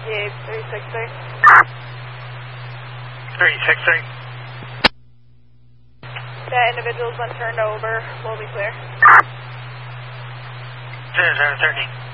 363. 363. That individual's been turned over. We'll be clear. 0013.